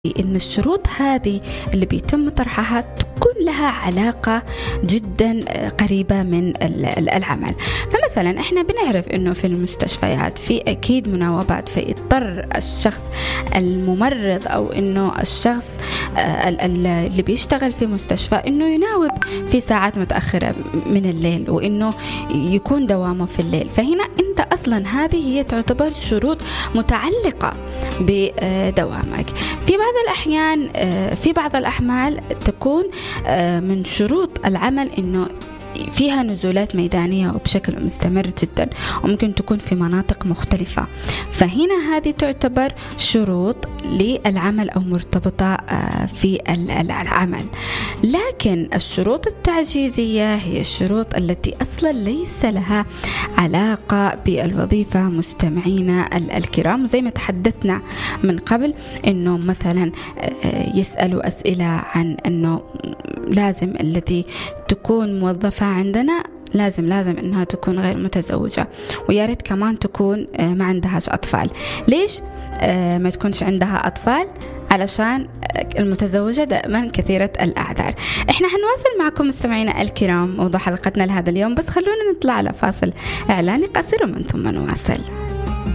إن الشروط هذه اللي بيتم طرحها تكون لها علاقة جدا قريبة من العمل. فمثلا إحنا بنعرف إنه في المستشفيات في أكيد مناوبات، فيضطر الشخص الممرض أو إنه الشخص اللي بيشتغل في مستشفى إنه يناوب في ساعات متأخرة من الليل، وإنه يكون دوامه في الليل. فهنا أنت أصلا هذه هي تعتبر شروط متعلقة بدوامك. في بعض الأحيان في بعض الأعمال تكون من شروط العمل إنه فيها نزولات ميدانية وبشكل مستمر جدا، وممكن تكون في مناطق مختلفة. فهنا هذه تعتبر شروط للعمل أو مرتبطة في العمل. لكن الشروط التعجيزية هي الشروط التي أصلا ليس لها علاقة بالوظيفة. مستمعينا الكرام، زي ما تحدثنا من قبل إنه مثلا يسألوا أسئلة عن إنه لازم التي تكون موظفة عندنا لازم إنها تكون غير متزوجة، ويا ريت كمان تكون ما عندهاش أطفال. ليش ما تكونش عندها أطفال؟ علشان المتزوجة دائما كثيرة الأعذار. احنا هنواصل معكم مستمعينا الكرام موضوع حلقتنا لهذا اليوم، بس خلونا نطلع على فاصل إعلاني قصير ومن ثم نواصل.